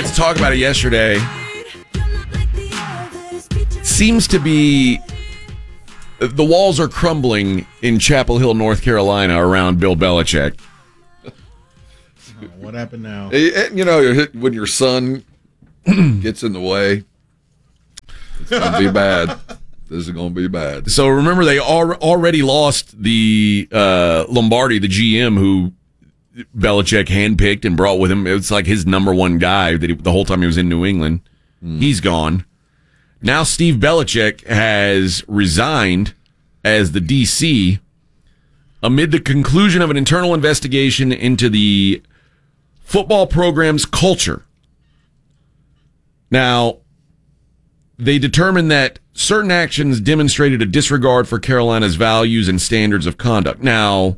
to talk about it yesterday. Seems to be the walls are crumbling in Chapel Hill, North Carolina, around Bill Belichick. What happened now? You know, when your son gets in the way, it's going to be bad. This is going to be bad. So remember, they already lost the Lombardi, the GM, who Belichick handpicked and brought with him. It was like his number one guy that the whole time he was in New England. He's gone. Now Steve Belichick has resigned as the DC amid the conclusion of an internal investigation into the football program's culture. Now, they determined that certain actions demonstrated a disregard for Carolina's values and standards of conduct. Now,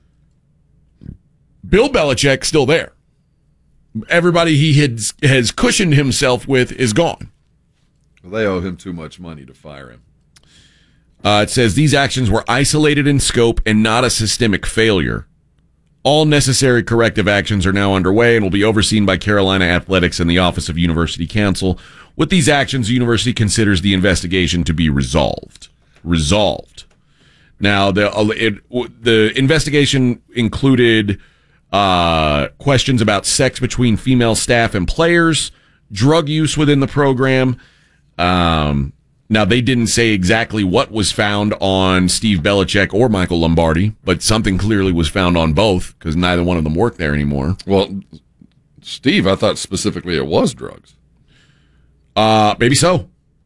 Bill Belichick's still there. Everybody he has cushioned himself with is gone. Well, they owe him too much money to fire him. It says these actions were isolated in scope and not a systemic failure. All necessary corrective actions are now underway and will be overseen by Carolina Athletics and the Office of University Counsel. With these actions, the university considers the investigation to be resolved. Now, the investigation included questions about sex between female staff and players, drug use within the program. Now, they didn't say exactly what was found on Steve Belichick or Michael Lombardi, but something clearly was found on both because neither one of them work there anymore. Well, Steve, I thought specifically it was drugs. Maybe so.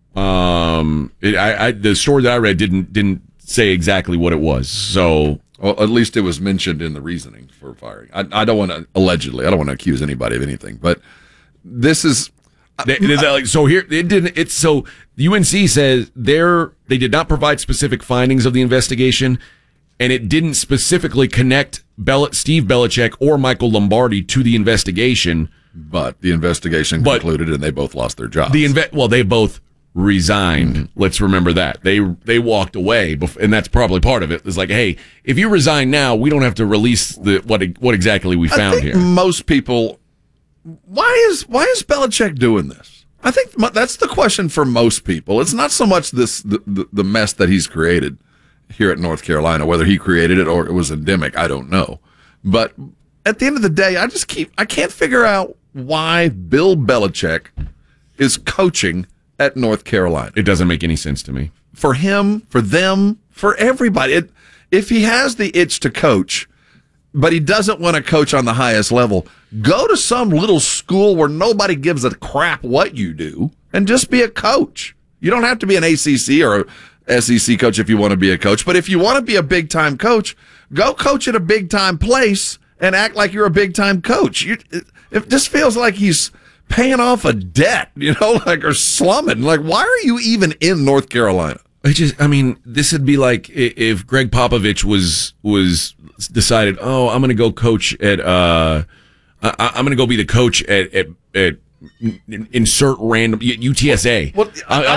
The story that I read didn't say exactly what it was. So, well, at least it was mentioned in the reasoning for firing. I don't want to allegedly. I don't want to accuse anybody of anything, but this is. So here it didn't. It's so UNC says they did not provide specific findings of the investigation, and it didn't specifically connect Steve Belichick or Michael Lombardi to the investigation. But the investigation concluded, and they both lost their jobs. They both resigned. Mm-hmm. Let's remember that they walked away, and that's probably part of it. It's like, hey, if you resign now, we don't have to release what exactly we found here. Most people. Why is Belichick doing this? I think that's the question for most people. It's not so much the mess that he's created here at North Carolina, whether he created it or it was endemic, I don't know. But at the end of the day, I can't figure out why Bill Belichick is coaching at North Carolina. It doesn't make any sense to me. For him, for them, for everybody. If he has the itch to coach, but he doesn't want to coach on the highest level, go to some little school where nobody gives a crap what you do and just be a coach. You don't have to be an ACC or a SEC coach if you want to be a coach, but if you want to be a big-time coach, go coach at a big-time place and act like you're a big-time coach. It just feels like he's paying off a debt, or slumming. Like, why are you even in North Carolina? This would be like if Greg Popovich was decided, I'm going to go coach at, I'm going to go be the coach at insert random UTSA. Well,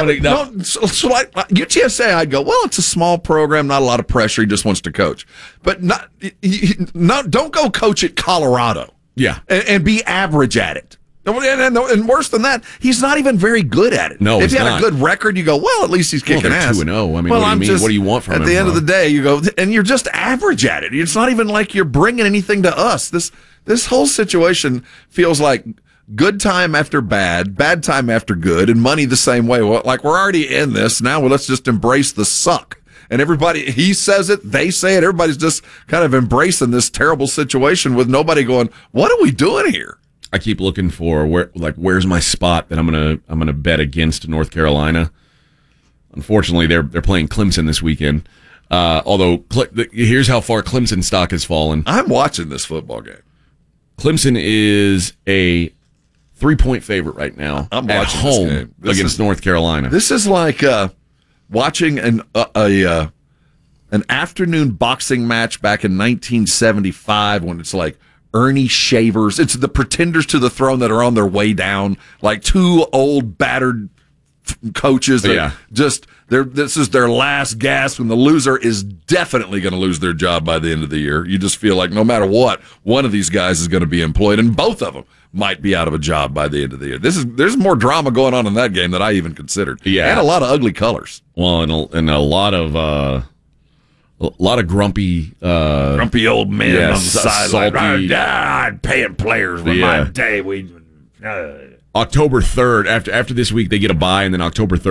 UTSA, I'd go, well, it's a small program, not a lot of pressure. He just wants to coach, but don't go coach at Colorado. Yeah, and be average at it. And worse than that, he's not even very good at it. No, if he had a good record, you go, well, at least he's kicking ass. 2-0. I mean, what do you mean? What do you want from him? At the end of the day, you go, and you're just average at it. It's not even like you're bringing anything to us. This whole situation feels like good time after bad time after good, and money the same way. Well, like, we're already in this. Now let's just embrace the suck. And everybody, he says it, they say it. Everybody's just kind of embracing this terrible situation with nobody going, what are we doing here? I keep looking for where's my spot that I'm gonna bet against North Carolina. Unfortunately, they're playing Clemson this weekend. Although here's how far Clemson stock has fallen. I'm watching this football game. Clemson is a 3-point favorite right now at home against North Carolina. This is like watching an afternoon boxing match back in 1975 when it's like Ernie Shavers. It's the pretenders to the throne that are on their way down, like two old battered coaches that this is their last gasp, and the loser is definitely going to lose their job by the end of the year. You just feel like no matter what, one of these guys is going to be employed, and both of them might be out of a job by the end of the year. There's more drama going on in that game than I even considered. Yeah. And a lot of ugly colors. Well, and a lot of grumpy Old men on the sideline. salty. I'm paying players when my day October 3rd, after this week they get a bye, and then October 3rd